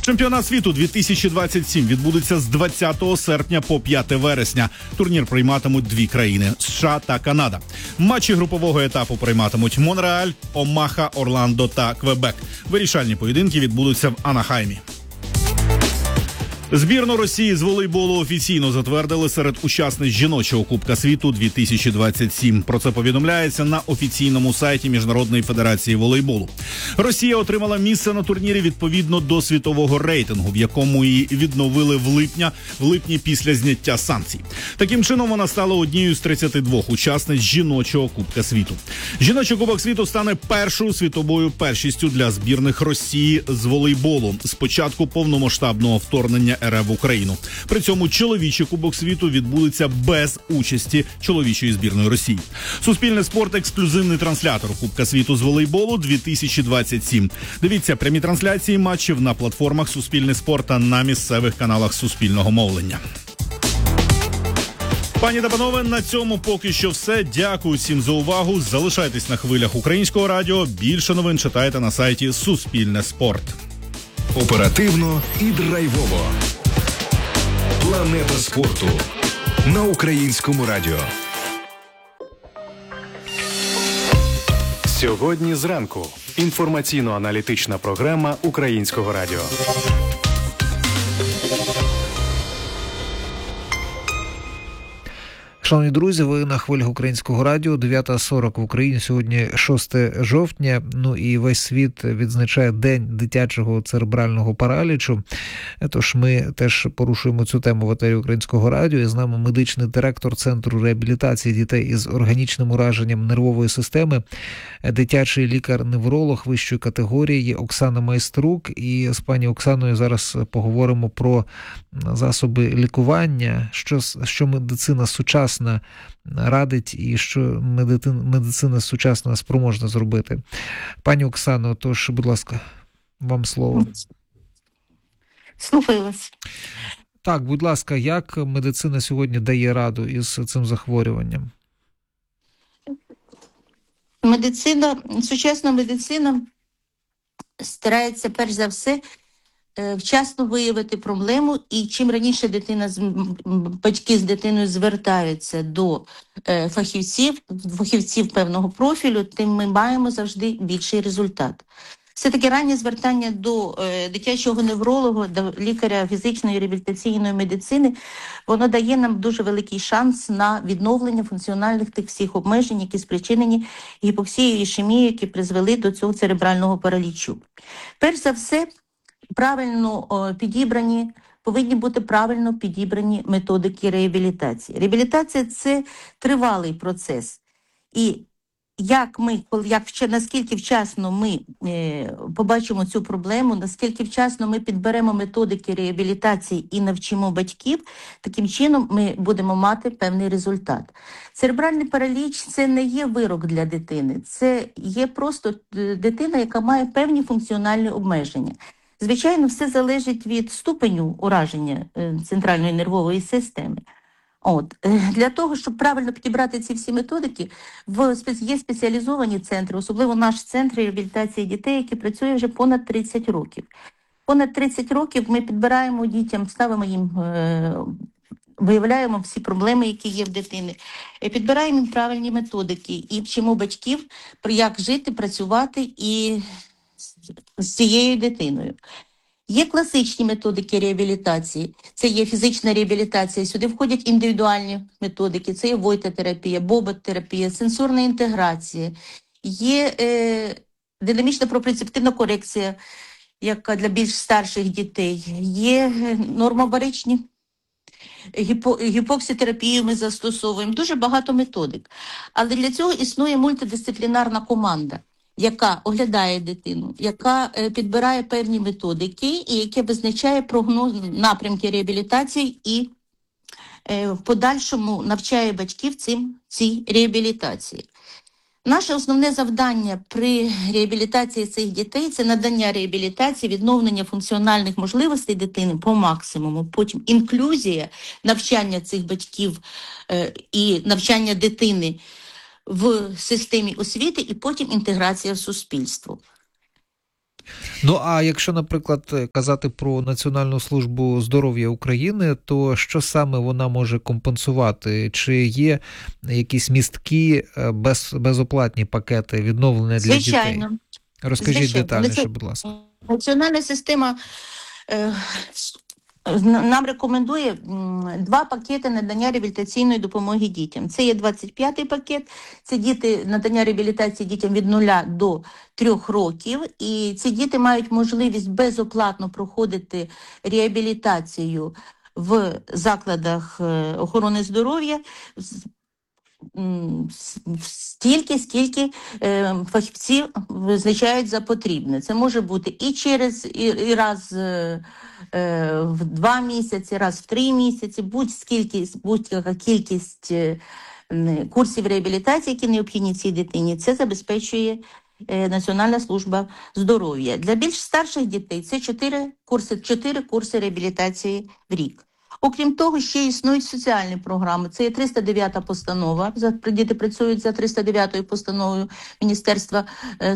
Чемпіонат світу 2027 відбудеться з 20 серпня по 5 вересня. Турнір прийматимуть дві країни – США та Канада. Матчі групового етапу прийматимуть Монреаль, Омаха, Орландо та Квебек. Вирішальні поєдинки відбудуться в Анахаймі. Збірну Росії з волейболу офіційно затвердили серед учасниць жіночого Кубка світу 2027. Про це повідомляється на офіційному сайті Міжнародної федерації волейболу. Росія отримала місце на турнірі відповідно до світового рейтингу, в якому її відновили в липні після зняття санкцій. Таким чином вона стала однією з 32 учасниць жіночого Кубка світу. Жіночий Кубок світу стане першою світовою першістю для збірних Росії з волейболу з початку повномасштабного вторгнення РФ в Україну. При цьому чоловічий Кубок світу відбудеться без участі чоловічої збірної Росії. Суспільне спорт – ексклюзивний транслятор Кубка світу з волейболу 2027. Дивіться прямі трансляції матчів на платформах Суспільне спорт та на місцевих каналах суспільного мовлення. Пані та панове, на цьому поки що все. Дякую всім за увагу. Залишайтесь на хвилях Українського радіо. Більше новин читайте на сайті Суспільне спорт. Оперативно і драйвово. Планета спорту на Українському радіо. Сьогодні зранку. Інформаційно-аналітична програма Українського радіо. Шановні друзі, ви на хвилях Українського радіо, 9:40 в Україні, сьогодні 6 жовтня, і весь світ відзначає День дитячого церебрального паралічу. Тож ми теж порушуємо цю тему в етері Українського радіо, і з нами медичний директор Центру реабілітації дітей із органічним ураженням нервової системи, дитячий лікар-невролог вищої категорії Оксана Майструк. І з пані Оксаною зараз поговоримо про засоби лікування, що медицина сучасна радить і що медицина сучасна спроможна зробити. Пані Оксано, тож, будь ласка, вам слово. Слухаю вас. Так, будь ласка, як медицина сьогодні дає раду із цим захворюванням? Сучасна медицина старається перш за все вчасно виявити проблему, і чим раніше батьки з дитиною звертаються до фахівців певного профілю, тим ми маємо завжди більший результат. Все-таки раннє звертання до дитячого невролога, до лікаря фізичної і реабілітаційної медицини, воно дає нам дуже великий шанс на відновлення функціональних тих всіх обмежень, які спричинені гіпоксією і ішемією, які призвели до цього церебрального паралічу. Перш за все, повинні бути правильно підібрані методики реабілітації. – це тривалий процес. І наскільки вчасно ми побачимо цю проблему, наскільки вчасно ми підберемо методики реабілітації і навчимо батьків, таким чином ми будемо мати певний результат. Церебральний параліч – це не є вирок для дитини, це є просто дитина, яка має певні функціональні обмеження. Звичайно, все залежить від ступеню ураження центральної нервової системи. Для того, щоб правильно підібрати ці всі методики, є спеціалізовані центри, особливо наш центр реабілітації дітей, який працює вже понад 30 років. Понад 30 років ми підбираємо дітям, ставимо їм, виявляємо всі проблеми, які є в дитини, підбираємо їм правильні методики і вчимо батьків, як жити, працювати з цією дитиною. Є класичні методики реабілітації, це є фізична реабілітація, сюди входять індивідуальні методики, це є войта-терапія, бобот-терапія, сенсорна інтеграція, є динамічна пропріцептивна корекція, яка для більш старших дітей, є нормобаричні, гіпоксітерапію ми застосовуємо, дуже багато методик. Але для цього існує мультидисциплінарна команда, яка оглядає дитину, яка підбирає певні методики і яке визначає прогноз напрямки реабілітації і в подальшому навчає батьків цій реабілітації. Наше основне завдання при реабілітації цих дітей – це надання реабілітації, відновлення функціональних можливостей дитини по максимуму, потім інклюзія, навчання цих батьків і навчання дитини в системі освіти і потім інтеграція в суспільство. Ну, а якщо, наприклад, казати про Національну службу здоров'я України, то що саме вона може компенсувати? Чи є якісь місткі безоплатні пакети відновлення для дітей? Розкажіть детальніше, будь ласка. Національна система нам рекомендує 2 пакети надання реабілітаційної допомоги дітям. Це є 25-й пакет, це надання реабілітації дітям від 0 до 3 років, і ці діти мають можливість безоплатно проходити реабілітацію в закладах охорони здоров'я стільки, скільки фахівці визначають за потрібне. Це може бути і раз в 2 місяці, раз в 3 місяці, будь-яка кількість курсів реабілітації, які необхідні цій дитині, це забезпечує Національна служба здоров'я. Для більш старших дітей це 4 курси реабілітації в рік. Окрім того, ще існують соціальні програми. Це є 309-та постанова. Діти працюють за 309-ю постановою Міністерства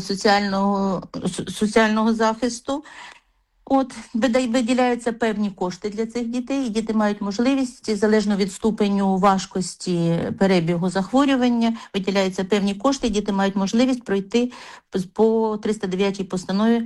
соціального захисту. Виділяються певні кошти для цих дітей, і діти мають можливість, залежно від ступеню важкості перебігу захворювання, виділяються певні кошти, і діти мають можливість пройти по 309-й постанові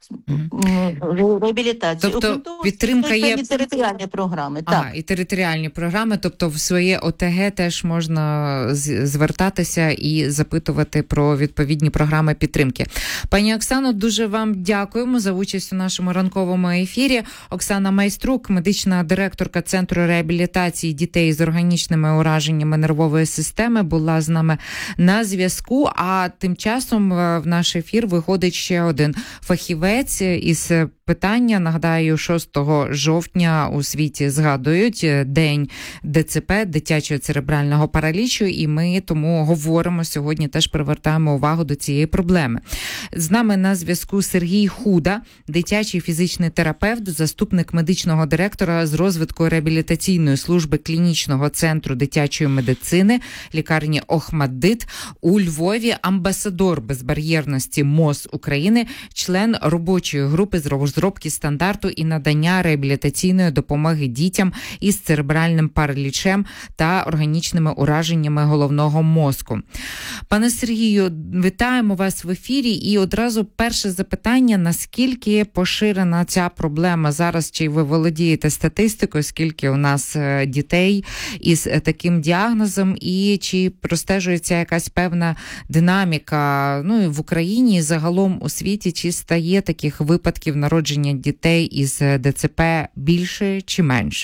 реабілітацію. Тобто підтримка є... територіальні програми. І територіальні програми, тобто в своє ОТГ теж можна звертатися і запитувати про відповідні програми підтримки. Пані Оксано, дуже вам дякуємо за участь у нашому ранковому ефірі. Оксана Майструк, медична директорка Центру реабілітації дітей з органічними ураженнями нервової системи, була з нами на зв'язку, а тим часом в наш ефір виходить ще один фахівець із питання. Нагадаю, 6 жовтня у світі згадують День ДЦП, дитячого церебрального паралічу, і ми тому говоримо сьогодні, теж привертаємо увагу до цієї проблеми. З нами на зв'язку Сергій Худа, дитячий фізичний терапевт, заступник медичного директора з розвитку реабілітаційної служби клінічного центру дитячої медицини лікарні Охмаддит у Львові, амбасадор безбар'єрності МОЗ України, член робочої групи з розробки стандарту і надання реабілітаційної допомоги дітям із церебральним паралічем та органічними ураженнями головного мозку. Пане Сергію, вітаємо вас в ефірі. І одразу перше запитання: наскільки поширена ця проблема зараз? Чи ви володієте статистикою, скільки у нас дітей із таким діагнозом, і чи простежується якась певна динаміка, і в Україні, і загалом у світі, чи стає таких випадків народження дітей із ДЦП більше чи менше?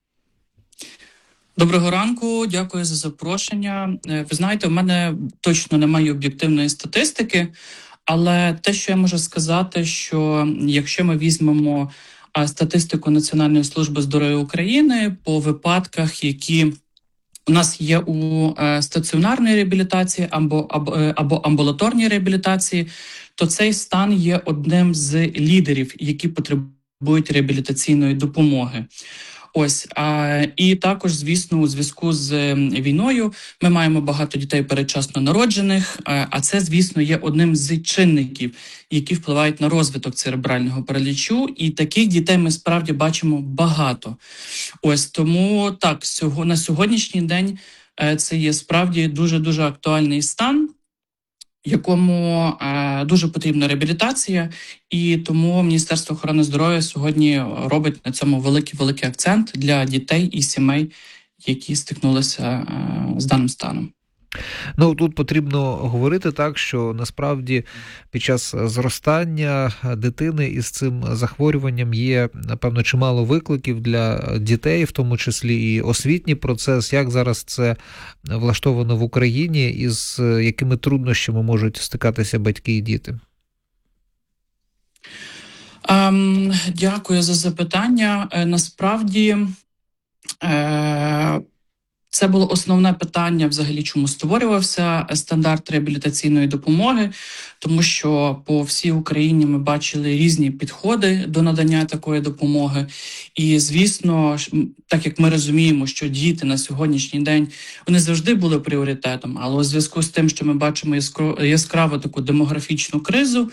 Доброго ранку, дякую за запрошення. Ви знаєте, в мене точно немає об'єктивної статистики, але те, що я можу сказати, що якщо ми візьмемо статистику Національної служби здоров'я України по випадках, які у нас є у стаціонарній реабілітації або амбулаторній реабілітації, то цей стан є одним з лідерів, які потребують реабілітаційної допомоги. І також, звісно, у зв'язку з війною ми маємо багато дітей передчасно народжених, а це, звісно, є одним з чинників, які впливають на розвиток церебрального паралічу, і таких дітей ми справді бачимо багато. Тому так, на сьогоднішній день це є справді дуже-дуже актуальний стан, якому дуже потрібна реабілітація, і тому Міністерство охорони здоров'я сьогодні робить на цьому великий акцент для дітей і сімей, які стикнулися з даним станом. Тут потрібно говорити так, що насправді під час зростання дитини із цим захворюванням є, напевно, чимало викликів для дітей, в тому числі і освітній процес. Як зараз це влаштовано в Україні і з якими труднощами можуть стикатися батьки і діти? Дякую за запитання. Насправді, це було основне питання взагалі, чому створювався стандарт реабілітаційної допомоги, тому що по всій Україні ми бачили різні підходи до надання такої допомоги. І, звісно, так як ми розуміємо, що діти на сьогоднішній день, вони завжди були пріоритетом, але у зв'язку з тим, що ми бачимо яскраву таку демографічну кризу,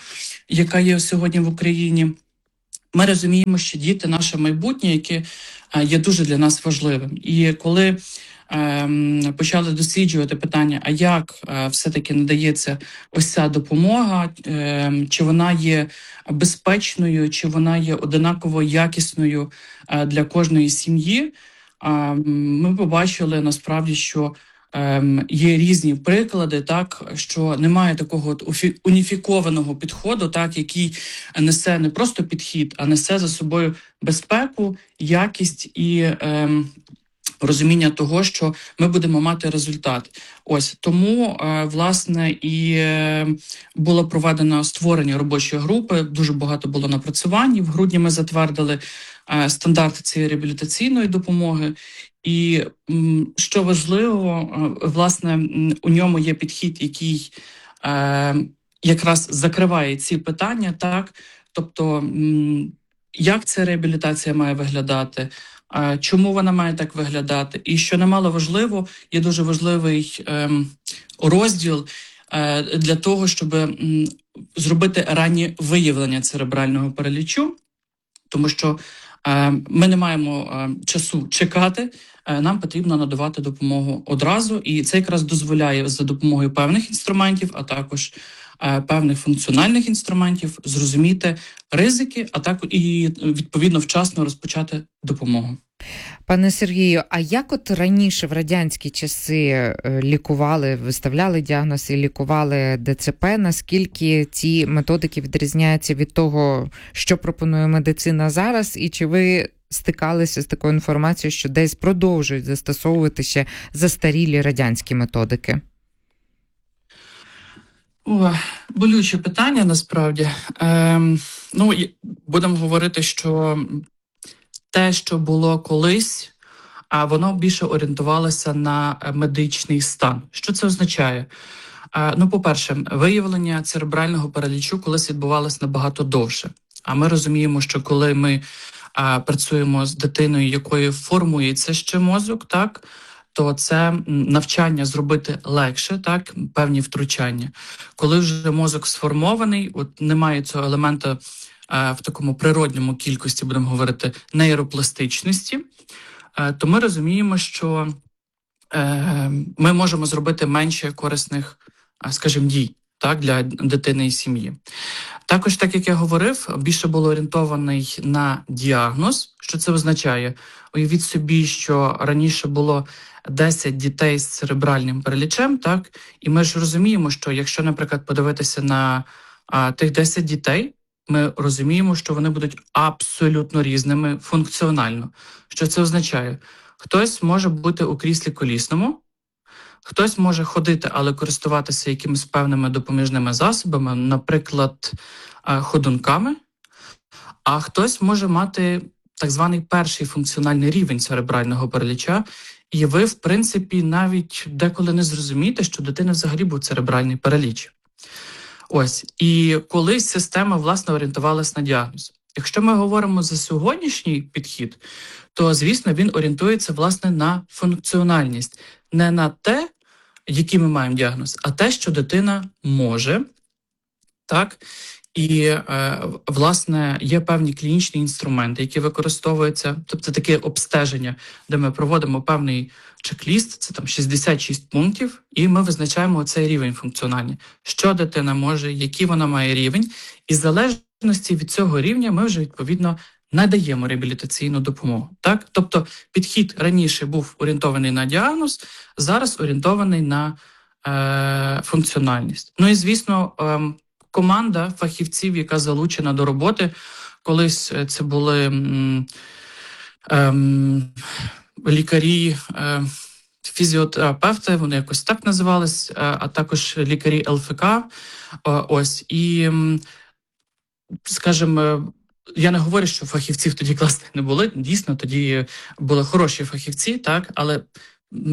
яка є сьогодні в Україні. Ми розуміємо, що діти – наше майбутнє, яке є дуже для нас важливим. І коли почали досліджувати питання, а як все-таки надається ось ця допомога, чи вона є безпечною, чи вона є одинаково якісною для кожної сім'ї, ми побачили насправді, що є різні приклади, так, що немає такого уніфікованого підходу, так, який несе не просто підхід, а несе за собою безпеку, якість і розуміння того, що ми будемо мати результат. Ось тому, власне, і було проведено створення робочої групи, дуже багато було напрацювань. В грудні ми затвердили стандарти цієї реабілітаційної допомоги. І що важливо, власне, у ньому є підхід, який якраз закриває ці питання, так? Тобто, як ця реабілітація має виглядати, чому вона має так виглядати. І що немало важливо, є дуже важливий розділ для того, щоб зробити раннє виявлення церебрального паралічу, тому що ми не маємо часу чекати, нам потрібно надавати допомогу одразу, і це якраз дозволяє за допомогою певних інструментів, а також певних функціональних інструментів зрозуміти ризики, а також і відповідно вчасно розпочати допомогу. Пане Сергію, а як от раніше в радянські часи лікували, виставляли діагноз і лікували ДЦП, наскільки ці методики відрізняються від того, що пропонує медицина зараз, і чи ви стикалися з такою інформацією, що десь продовжують застосовувати ще застарілі радянські методики? Болюче питання, насправді. Будемо говорити, що те, що було колись, воно більше орієнтувалося на медичний стан. Що це означає? По-перше, виявлення церебрального паралічу колись відбувалося набагато довше. А ми розуміємо, що коли ми працюємо з дитиною, якою формується ще мозок, так, то це навчання зробити легше, так, певні втручання. Коли вже мозок сформований, от немає цього елементу в такому природньому кількості, будемо говорити, нейропластичності, то ми розуміємо, що ми можемо зробити менше корисних, скажімо, дій, так, для дитини і сім'ї. Також, так як я говорив, більше було орієнтований на діагноз. Що це означає? Уявіть собі, що раніше було 10 дітей з церебральним паралічем, так, і ми ж розуміємо, що якщо, наприклад, подивитися на тих 10 дітей, ми розуміємо, що вони будуть абсолютно різними функціонально. Що це означає? Хтось може бути у кріслі колісному, хтось може ходити, але користуватися якимись певними допоміжними засобами, наприклад, ходунками, а хтось може мати так званий перший функціональний рівень церебрального параліча, і ви, в принципі, навіть деколи не зрозумієте, що дитина взагалі був церебральний параліч. Ось. І колись система, власне, орієнтувалась на діагноз. Якщо ми говоримо за сьогоднішній підхід, то, звісно, він орієнтується, власне, на функціональність. Не на те, який ми маємо діагноз, а те, що дитина може, так? І, власне, є певні клінічні інструменти, які використовуються, тобто таке обстеження, де ми проводимо певний чек-ліст, це там 66 пунктів, і ми визначаємо цей рівень функціональний. Що дитина може, який вона має рівень, і в залежності від цього рівня ми вже, відповідно, надаємо реабілітаційну допомогу. Так? Тобто підхід раніше був орієнтований на діагноз, зараз орієнтований на функціональність. Ну і, звісно, команда фахівців, яка залучена до роботи, колись це були лікарі, фізіотерапевти, вони якось так називались, а також лікарі ЛФК. Ось. І, скажімо, я не говорю, що фахівців тоді класних не було, дійсно, тоді були хороші фахівці, так, але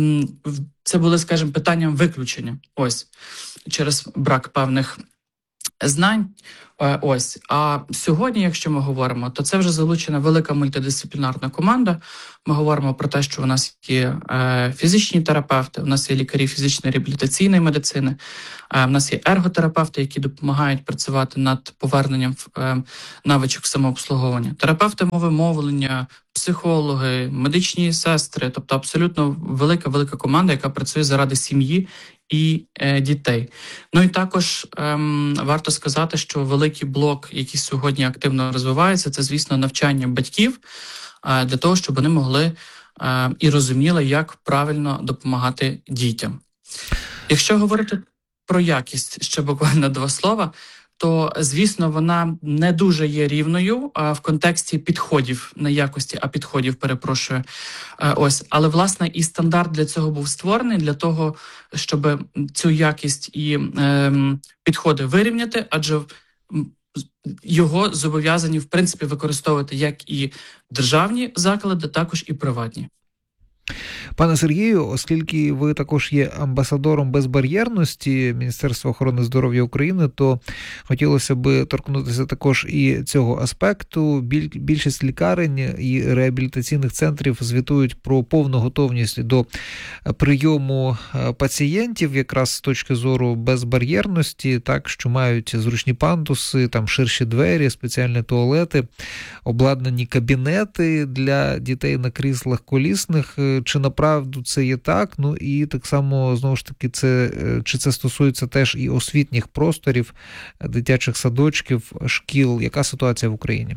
це були, скажімо, питанням виключення. Ось. Через брак певних знань. Ось. А сьогодні, якщо ми говоримо, то це вже залучена велика мультидисциплінарна команда. Ми говоримо про те, що у нас є фізичні терапевти, у нас є лікарі фізичної реабілітаційної медицини, у нас є ерготерапевти, які допомагають працювати над поверненням навичок самообслуговування, терапевти мови мовлення, психологи, медичні сестри, тобто абсолютно велика команда, яка працює заради сім'ї і дітей. Ну і також варто сказати, що великий блок, який сьогодні активно розвивається, це, звісно, навчання батьків для того, щоб вони могли і розуміли, як правильно допомагати дітям. Якщо говорити про якість, ще буквально 2 слова, то, звісно, вона не дуже є рівною в контексті підходів, не якості, а підходів, перепрошую. Ось. Але, власне, і стандарт для цього був створений, для того, щоб цю якість і підходи вирівняти, адже його зобов'язані, в принципі, використовувати як і державні заклади, також і приватні. Пане Сергію, оскільки ви також є амбасадором безбар'єрності Міністерства охорони здоров'я України, то хотілося б торкнутися також і цього аспекту. Більшість лікарень і реабілітаційних центрів звітують про повну готовність до прийому пацієнтів якраз з точки зору безбар'єрності, так, що мають зручні пандуси, там ширші двері, спеціальні туалети, обладнані кабінети для дітей на кріслах колісних. Чи направду це є так? Ну і так само, знову ж таки, чи це стосується теж і освітніх просторів, дитячих садочків, шкіл? Яка ситуація в Україні?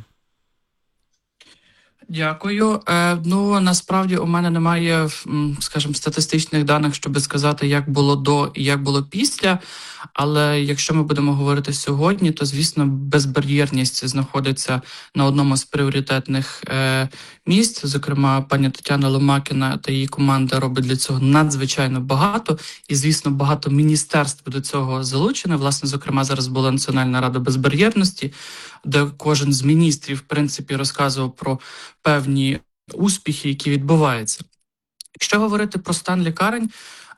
Дякую. Ну, насправді у мене немає, скажімо, статистичних даних, щоб сказати, як було до і як було після. Але якщо ми будемо говорити сьогодні, то, звісно, безбар'єрність знаходиться на одному з пріоритетних місць. Зокрема, пані Тетяна Ломакіна та її команда робить для цього надзвичайно багато. І, звісно, багато міністерств до цього залучене. Власне, зокрема, зараз була Національна рада безбар'єрності, де кожен з міністрів, в принципі, розказував про певні успіхи, які відбуваються. Якщо говорити про стан лікарень,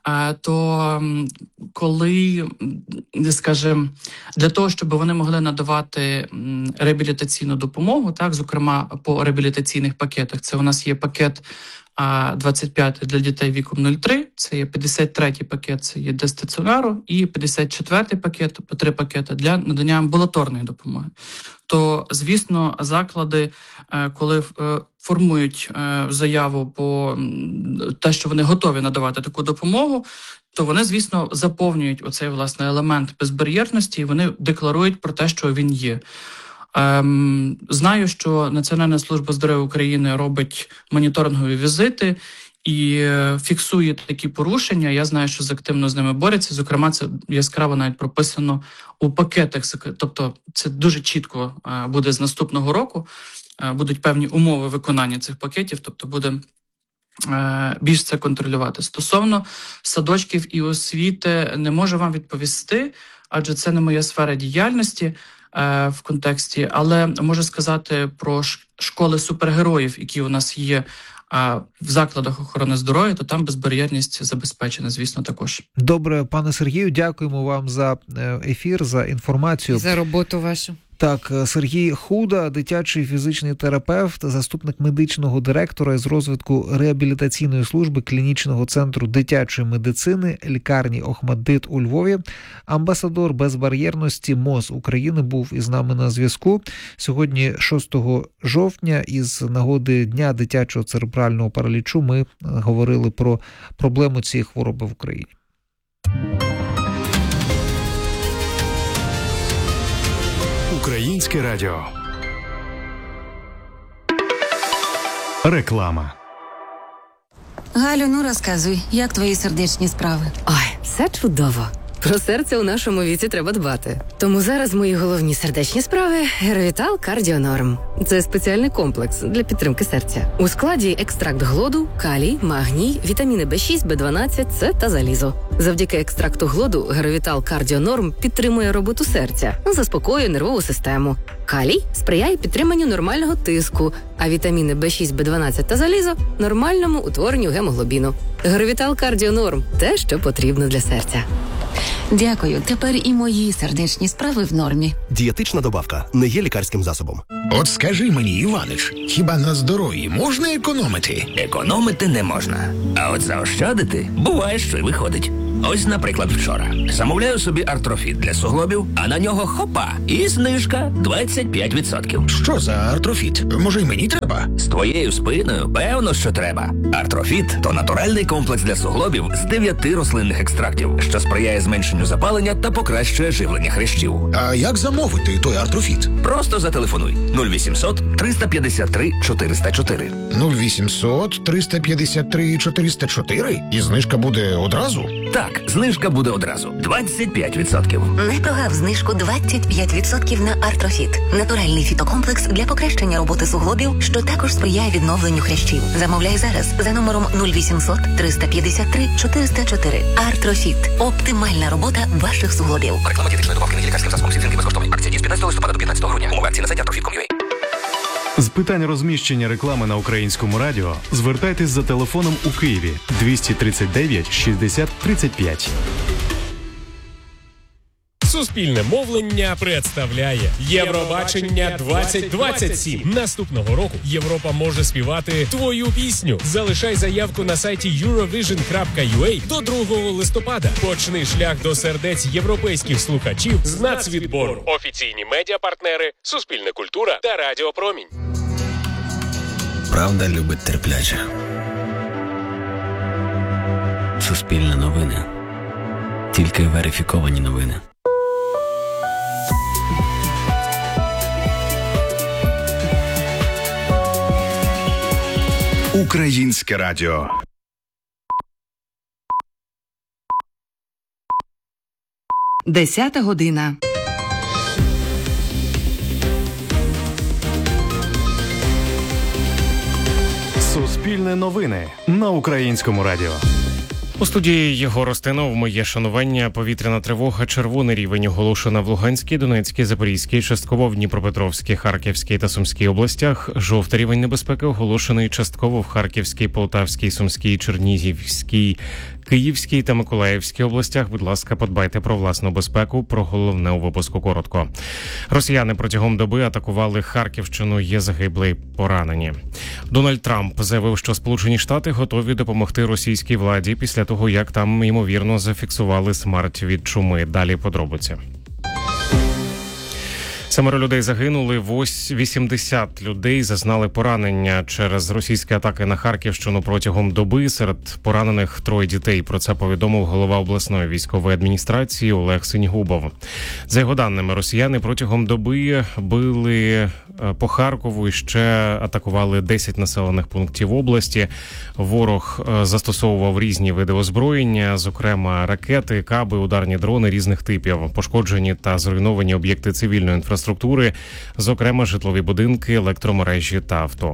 то коли, скажімо, для того, щоб вони могли надавати реабілітаційну допомогу, так, зокрема по реабілітаційних пакетах, це у нас є пакет 25 для дітей віком 0,3, це є 53-й пакет, це є для стаціонару, і 54-й пакет, по 3 пакети для надання амбулаторної допомоги. То, звісно, заклади, коли формують заяву по те, що вони готові надавати таку допомогу, то вони, звісно, заповнюють оцей, власне, елемент безбар'єрності, і вони декларують про те, що він є. Знаю, що Національна служба здоров'я України робить моніторингові візити і фіксує такі порушення. Я знаю, що активно з ними борються. Зокрема, це яскраво навіть прописано у пакетах. Тобто це дуже чітко буде з наступного року. Будуть певні умови виконання цих пакетів, тобто буде більш це контролювати. Стосовно садочків і освіти не можу вам відповісти, адже це не моя сфера діяльності в контексті, але можу сказати про школи супергероїв, які у нас є в закладах охорони здоров'я, то там безбар'єрність забезпечена, звісно, також. Добре, пане Сергію, дякуємо вам за ефір, за інформацію. За роботу вашу. Так, Сергій Худа, дитячий фізичний терапевт, заступник медичного директора із розвитку реабілітаційної служби клінічного центру дитячої медицини лікарні Охмаддит у Львові, амбасадор безбар'єрності МОЗ України, був із нами на зв'язку. Сьогодні, 6 жовтня, із нагоди Дня дитячого церебрального паралічу, ми говорили про проблему цієї хвороби в Україні. Українське радіо. Реклама. Галю, ну розказуй, як твої сердечні справи? Ой, все чудово. Про серце у нашому віці треба дбати. Тому зараз мої головні сердечні справи – Геровітал Кардіонорм. Це спеціальний комплекс для підтримки серця. У складі екстракт глоду, калій, магній, вітаміни В6, В12, С та залізо. Завдяки екстракту глоду Геровітал Кардіонорм підтримує роботу серця, заспокоює нервову систему. Калій сприяє підтриманню нормального тиску, а вітаміни В6, В12 та залізо – нормальному утворенню гемоглобіну. Геровітал Кардіонорм – те, що потрібно для серця. Дякую, тепер і мої сердечні справи в нормі. Дієтична добавка не є лікарським засобом. От скажи мені, Іванич, хіба на здоров'ї можна економити? Економити не можна. А от заощадити буває, що й виходить. Ось, наприклад, вчора. Замовляю собі артрофіт для суглобів, а на нього хопа, і знижка 25%. Що за артрофіт? Може, й мені треба? З твоєю спиною, певно, що треба. Артрофіт – то натуральний комплекс для суглобів з 9 рослинних екстрактів, що сприяє зменшенню запалення та покращує живлення хрящів. А як замовити той артрофіт? Просто зателефонуй 0800 353 404. 0800 353 404? І знижка буде одразу? Так, знижка буде одразу. 25%. Не прогав знижку 25% на артрофіт. Натуральний фітокомплекс для покращення роботи суглобів, що також сприяє відновленню хрящів. Замовляй зараз за номером 0800 353 404. Артрофіт. Оптимальна робота ваших суглобів. Реклама дієтичної добавки не є лікарським засобом. Всі безкоштовні. Акція діє з 15 листопада до 15 грудня. Умови акції на сайті artrofit.com.ua. З питань розміщення реклами на Українському радіо звертайтесь за телефоном у Києві 239 60 35. Суспільне мовлення представляє Євробачення 2027. Наступного року Європа може співати твою пісню. Залишай заявку на сайті eurovision.ua до 2 листопада. Почни шлях до сердець європейських слухачів з нацвідбору. Офіційні медіапартнери, Суспільне культура та Радіо Промінь. Правда любить терпляче. Суспільне новини. Тільки верифіковані новини. Українське радіо. Десята година. Суспільне новини на Українському радіо. У студії Єгор Ростинов. Моє шанування. Повітряна тривога. Червоний рівень оголошена в Луганській, Донецькій, Запорізькій, частково в Дніпропетровській, Харківській та Сумській областях. Жовтий рівень небезпеки оголошений частково в Харківській, Полтавській, Сумській, Чернігівській, Київській та Миколаївській областях. Будь ласка, подбайте про власну безпеку. Про головне у випуску коротко. Росіяни протягом доби атакували Харківщину. Є загиблі, поранені. Дональд Трамп заявив, що Сполучені Штати готові допомогти російській владі після того, як там, ймовірно, зафіксували смерть від чуми. Далі подробиці. 7 людей загинули, 80 людей зазнали поранення через російські атаки на Харківщину протягом доби. Серед поранених 3 дітей. Про це повідомив голова обласної військової адміністрації Олег Синьгубов. За його даними, росіяни протягом доби били по Харкову і ще атакували 10 населених пунктів області. Ворог застосовував різні види озброєння, зокрема ракети, каби, ударні дрони різних типів. Пошкоджені та зруйновані об'єкти цивільної інфраструктури, зокрема житлові будинки, електромережі та авто.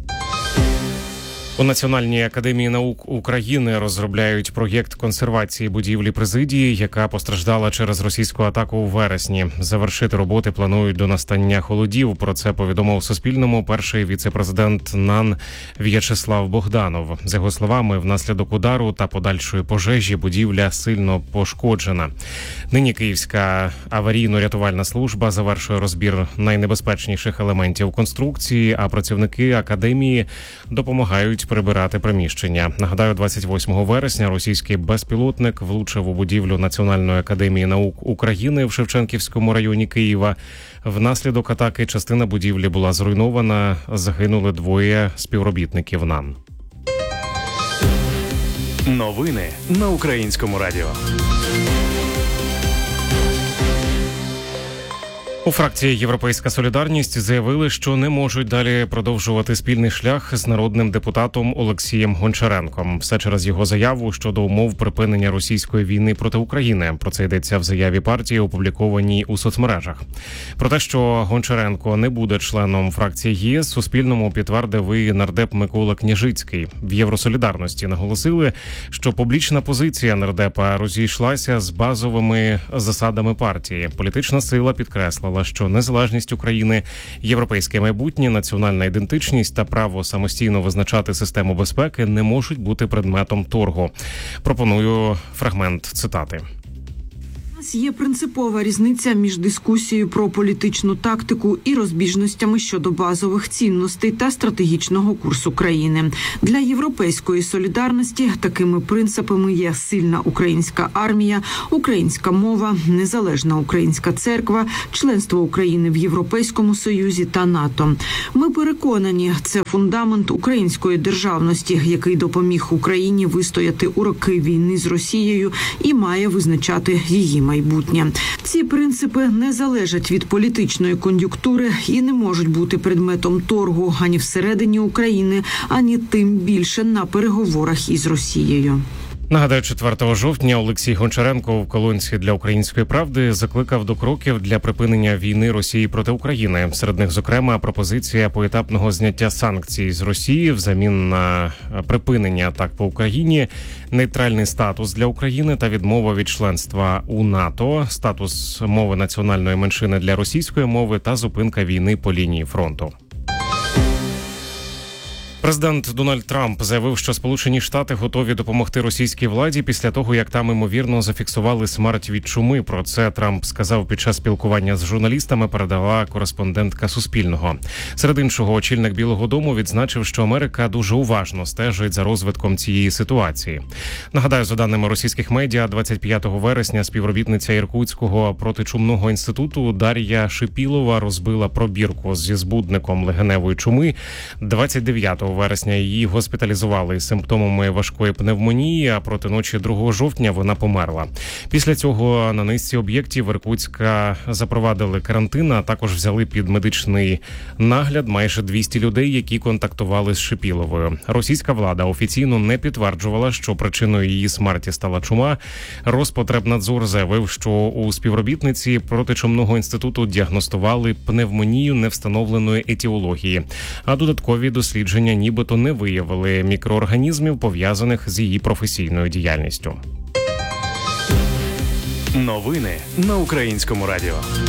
У Національній академії наук України розробляють проєкт консервації будівлі президії, яка постраждала через російську атаку у вересні. Завершити роботи планують до настання холодів. Про це повідомив Суспільному перший віце-президент НАН В'ячеслав Богданов. За його словами, внаслідок удару та подальшої пожежі будівля сильно пошкоджена. Нині Київська аварійно-рятувальна служба завершує розбір найнебезпечніших елементів конструкції, а працівники академії допомагають прибирати приміщення. Нагадаю, 28 вересня російський безпілотник влучив у будівлю Національної академії наук України в Шевченківському районі Києва. Внаслідок атаки частина будівлі була зруйнована, загинули 2 співробітників НАН. Новини на Українському радіо. У фракції «Європейська солідарність» заявили, що не можуть далі продовжувати спільний шлях з народним депутатом Олексієм Гончаренком. Все через його заяву щодо умов припинення російської війни проти України. Про це йдеться в заяві партії, опублікованій у соцмережах. Про те, що Гончаренко не буде членом фракції ЄС, Суспільному підтвердив і нардеп Микола Княжицький. В «Євросолідарності» наголосили, що публічна позиція нардепа розійшлася з базовими засадами партії. Політична сила підкреслила, що незалежність України, європейське майбутнє, національна ідентичність та право самостійно визначати систему безпеки не можуть бути предметом торгу. Пропоную фрагмент цитати. нас є принципова різниця між дискусією про політичну тактику і розбіжностями щодо базових цінностей та стратегічного курсу країни. Для європейської солідарності такими принципами є сильна українська армія, українська мова, незалежна українська церква, членство України в Європейському Союзі та НАТО. Ми переконані, це фундамент української державності, який допоміг Україні вистояти у роки війни з Росією і має визначати її майбутнє. Ці принципи не залежать від політичної кон'юнктури і не можуть бути предметом торгу ані всередині України, ані тим більше на переговорах із Росією. Нагадаю, 4 жовтня Олексій Гончаренко в колонці для «Української правди» закликав до кроків для припинення війни Росії проти України. Серед них, зокрема, пропозиція поетапного зняття санкцій з Росії взамін на припинення атак по Україні, нейтральний статус для України та відмова від членства у НАТО, статус мови національної меншини для російської мови та зупинка війни по лінії фронту. Президент Дональд Трамп заявив, що Сполучені Штати готові допомогти російській владі після того, як там, ймовірно, зафіксували смерть від чуми. Про це Трамп сказав під час спілкування з журналістами, передала кореспондентка Суспільного. Серед іншого, очільник Білого дому відзначив, що Америка дуже уважно стежить за розвитком цієї ситуації. Нагадаю, за даними російських медіа, 25 вересня співробітниця Іркутського протичумного інституту Дар'я Шипілова розбила пробірку зі збудником легеневої чуми. 29 вересня її госпіталізували із симптомами важкої пневмонії, а проти ночі 2 жовтня вона померла. Після цього на низці об'єктів Іркутська запровадили карантин, а також взяли під медичний нагляд майже 200 людей, які контактували з Шипіловою. Російська влада офіційно не підтверджувала, що причиною її смерті стала чума. Роспотребнадзор заявив, що у співробітниці протичумного інституту діагностували пневмонію невстановленої етіології, а додаткові дослідження нібито не виявили мікроорганізмів, пов'язаних з її професійною діяльністю. Новини на Українському радіо.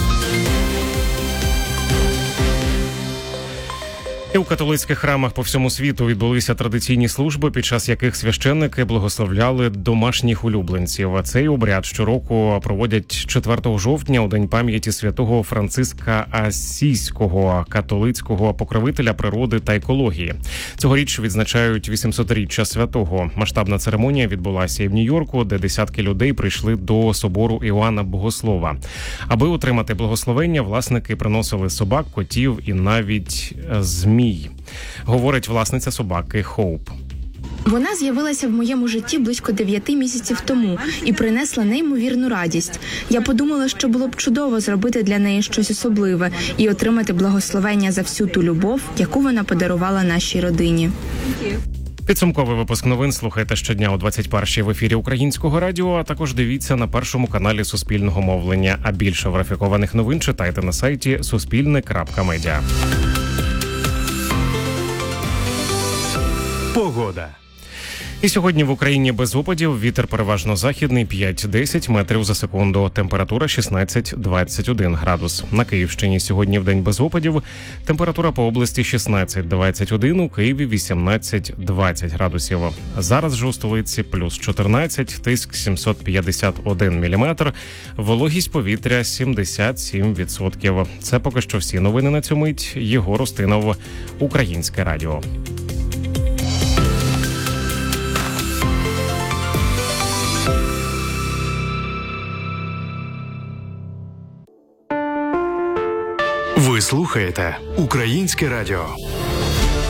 І у католицьких храмах по всьому світу відбулися традиційні служби, під час яких священники благословляли домашніх улюбленців. А цей обряд щороку проводять 4 жовтня у День пам'яті святого Франциска Асійського, католицького покровителя природи та екології. Цьогоріч відзначають 800-річчя святого. Масштабна церемонія відбулася і в Нью-Йорку, де десятки людей прийшли до собору Іоанна Богослова. Аби отримати благословення, власники приносили собак, котів і навіть змій. Говорить власниця собаки Хоуп. Вона з'явилася в моєму житті близько 9 місяців тому і принесла неймовірну радість. Я подумала, що було б чудово зробити для неї щось особливе і отримати благословення за всю ту любов, яку вона подарувала нашій родині. Підсумковий випуск новин слухайте щодня о 21-й в ефірі Українського радіо, а також дивіться на першому каналі Суспільного мовлення. А більше верифікованих новин читайте на сайті suspilne.media. Погода. І сьогодні в Україні без опадів, вітер переважно західний 5-10 метрів за секунду, температура 16-21 градус. На Київщині сьогодні в день без опадів, температура по області 16-21, у Києві 18-20 градусів. Зараз же у столиці плюс 14, тиск 751 міліметр, вологість повітря 77%. Це поки що всі новини на цю мить. Єгор Устинов, Українське радіо. Ви слухаєте Українське радіо.